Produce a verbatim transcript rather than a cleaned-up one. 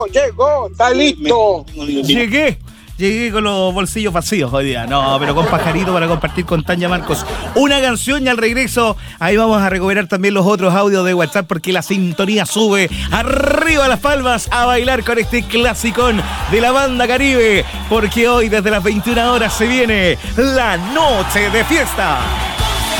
llegó, está listo. Llegué. Llegué con los bolsillos vacíos hoy día. No, pero con Pajarito para compartir con Tania Marcos una canción y al regreso ahí vamos a recuperar también los otros audios de WhatsApp porque la sintonía sube arriba las palmas a bailar con este clasicón de la banda Caribe porque hoy desde las veintiuna horas se viene la noche de fiesta.